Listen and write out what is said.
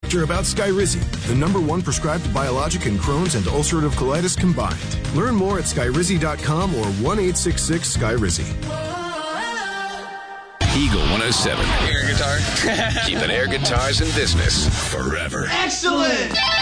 doctor about Skyrizi, the #1 prescribed biologic in Crohn's and ulcerative colitis combined. Learn more at Skyrizi.com or 1-866-SKYRIZI. Eagle 107. Air guitar. Keeping air guitars in business forever. Excellent!